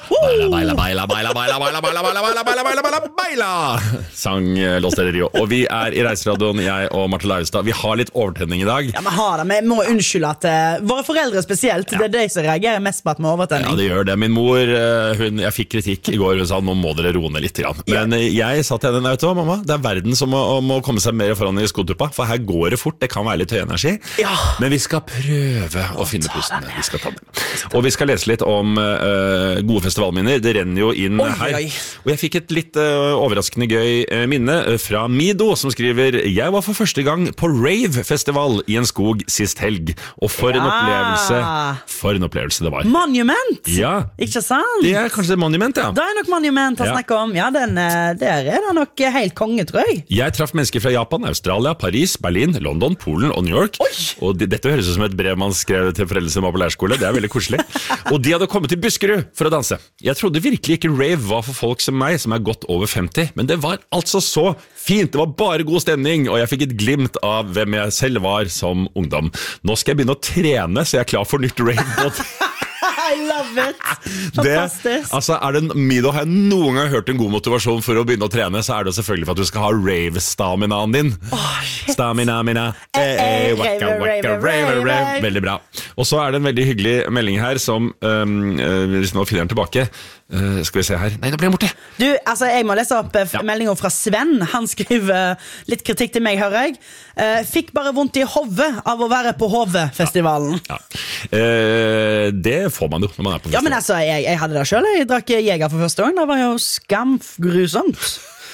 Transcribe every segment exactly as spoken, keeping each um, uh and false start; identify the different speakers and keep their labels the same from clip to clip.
Speaker 1: Baila, baila, baila, baila, baila, baila, baila, baila, baila, baila, baila, baila, baila sang Los Del Rio. Og vi er i Reiseradioen, jeg og Marte Laurestad. Vi har litt overtenning i dag.
Speaker 2: Ja, vi har det, men jeg må unnskylde at uh, våre foreldre spesielt, ja. Det er de som reagerer mest på at vi har overtenning.
Speaker 1: Ja, det gjør det. Min mor, hun, jeg fikk kritikk i går, hun sa, nå må dere roe ned litt grann. Men ja. Jeg sa til henne, vet du hva, mamma, det er verden som må, må komme seg mer foran i skotuppa, for her går det fort, det kan være litt høy energi. Ja. Men vi skal prøve å, å finne pusten. Vi skal ta det. Og vi skal lese litt om uh, gode festivalminner. Det renner jo inn oi, her. Oi. Og jeg fikk et litt uh, overraskende gøy uh, minne fra Mido, som skriver: Jeg var for første gang på rave-festival i en skog sist helg, og for ja. en opplevelse For en opplevelse det var.
Speaker 2: Monument!
Speaker 1: Ja.
Speaker 2: Ikke sant?
Speaker 1: Det er kanskje det Monument, ja.
Speaker 2: Det er nok Monument å ja. snakke om. Ja, den, der er det nok helt konge, tror jeg.
Speaker 1: Jeg traff mennesker fra Japan, Australia, Paris, Berlin, London, Polen og New York. Oi. Og de, dette høres ut som et brev man skrev til foreldre som var på lærerskole. Det er veldig koselig. Og de hadde kommet til Buskerud for å danse. Jeg trodde virkelig ikke rave var for folk som meg, som er godt over femti, men det var altså så fint. Det var bare god stemning, og jeg fikk et glimt av hvem jeg selv var som ungdom. Nå skal jeg begynne å trene, så jeg er klar for nytt rave.
Speaker 2: I love it. Fantastisk.
Speaker 1: Det, altså, er det, Mido, har jeg noen gang hørt en god motivasjon for å begynne å trene, så er det selvfølgelig for at du skal ha rave-staminaen din. Oh, Stamina, mina. Eh, eh, waka, waka, rave, rave. Veldig bra. Og så er det en veldig hyggelig melding her som, um, hvis nå finner den tilbake, uh, skal vi se her. Nei, nå ble jeg borte.
Speaker 2: Du, altså, jeg må lese opp uh, ja. meldingen fra Sven. Han skriver uh, litt kritikk til meg, hører jeg. Uh, fikk bare vondt i hodet av å være på Hove-festivalen. Ja. Ja.
Speaker 1: Uh, det får man jo når man er på festival.
Speaker 2: Ja, men altså, jeg, jeg hadde det selv. Jeg drakk Jeger for første gang. Det var jo skamgrusomt.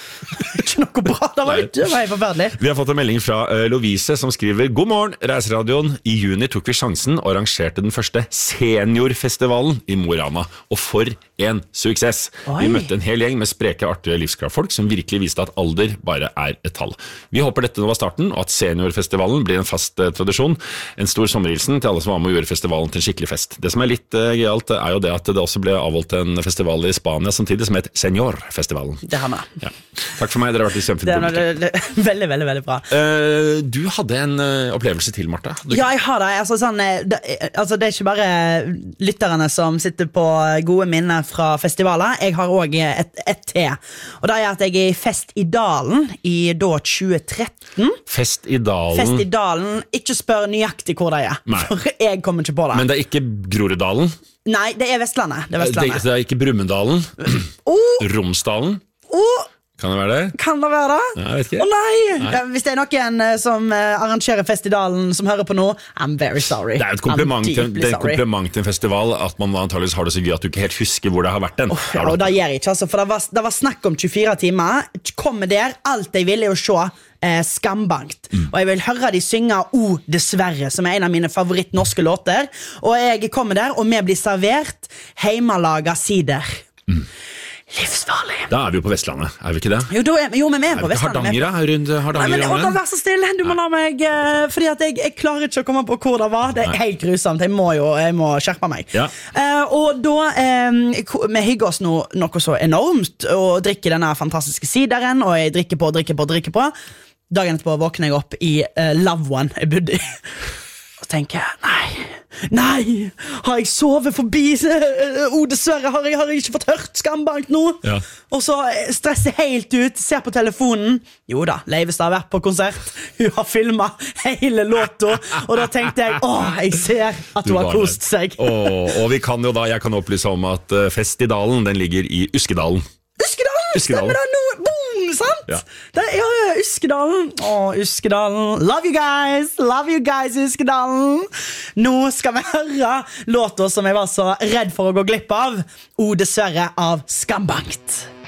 Speaker 2: Ikke noe bra, det var, det var helt forferdelig.
Speaker 1: Vi har fått en melding fra uh, Lovise som skriver: God morgen, Reiseradioen. I juni tok vi sjansen og arrangerte den første seniorfestivalen i Mo i Rana. Og for en suksess. Oi. Vi møtte en hel gjeng med spreke, artige livskraftfolk som virkelig viste at alder bare er et tall. Vi håper dette nå var starten, og at seniorfestivalen blir en fast uh, tradisjon. En stor sommerhilsen til alle som var med å gjøre festivalen til en skikkelig fest. Det som er litt uh, gøyalt, er jo det at det også ble avholdt en festival i Spania samtidig som het Seniorfestivalen.
Speaker 2: Det har vi.
Speaker 1: Ja. Takk for meg, dere har vært i kjempefint.
Speaker 2: Veldig, veldig, veldig bra.
Speaker 1: uh, Du hadde en uh, opplevelse til, Martha. Du...
Speaker 2: Ja, jeg har det. Altså, sånn, det, altså, det er ikke bare lytterne som sitter på gode minner fra festivaler. Jeg har også et, et til. Og det er at jeg er i Fest i Dalen i da tjue tretten.
Speaker 1: Fest i Dalen?
Speaker 2: Fest i Dalen. Ikke spør nøyaktig hvor det er. Nei. For jeg kommer ikke på det.
Speaker 1: Men det er ikke Groruddalen?
Speaker 2: Nei, det er Vestlandet. Det er, Vestlandet.
Speaker 1: Det, det er ikke Brumunddalen?
Speaker 2: Oh.
Speaker 1: Romsdalen?
Speaker 2: Oh.
Speaker 1: Kan det være det?
Speaker 2: Kan det være det?
Speaker 1: Ja, jeg vet ikke.
Speaker 2: Å nei!
Speaker 1: nei!
Speaker 2: Ja, hvis det er noen som uh, arrangerer festivalen som hører på nå, I'm very sorry.
Speaker 1: Det er et kompliment, til, det er et kompliment til en festival at man antageligvis har det så gøy at du ikke helt husker hvor det har vært den.
Speaker 2: Oh, ja, og det gjør jeg ikke, altså, for det var, det var snakk om tjuefire timer. Kommer der, alt jeg ville jo se eh, Skambankt. Mm. Og jeg vil høre de synge O dessverre, som er en av mine favoritt norske låter. Og jeg kommer der, og vi blir servert heimalaga sider. Mm. Livsfarlig.
Speaker 1: Da er vi jo på Vestlandet, er vi ikke det?
Speaker 2: Jo, da er, jo men vi er, er på Vestlandet.
Speaker 1: Hardanger, rundt Hardanger.
Speaker 2: Nei, men, vær så stille, du må la meg uh, fordi at jeg, jeg klarer ikke å komme på hvor det var. Det er Nei. helt grusomt, jeg må jo jeg må skjerpe meg. Ja. Uh, og da um, vi hygger oss no, noe så enormt og drikker denne fantastiske sideren, og jeg drikker på, drikker på, drikker på. Dagen etterpå våkner jeg opp i uh, Love One jeg bodde i. Og tenker jeg, nei, nei, har jeg sovet forbi? Å, dessverre, har jeg, har jeg ikke fått hørt Skambank nå? Ja. Og så stresser helt ut, ser på telefonen. Jo da, Leivestad har vært på konsert. Hun har filmet hele låta. Og da tenkte jeg, åh, jeg ser at hun har kost seg.
Speaker 1: Åh, og vi kan jo da, jeg kan opplyse om at Fest i Dalen, den ligger i Uskedalen.
Speaker 2: Uskedalen, Uskedalen. Stemmer det nå? Boom, sant? Ja. Det, ja, ja, Uskedalen. Åh, Uskedalen. Love you guys, love you guys, Uskedalen. Nå skal vi høre låter som jeg var så redd for å gå glipp av. O dessverre av Skambankt.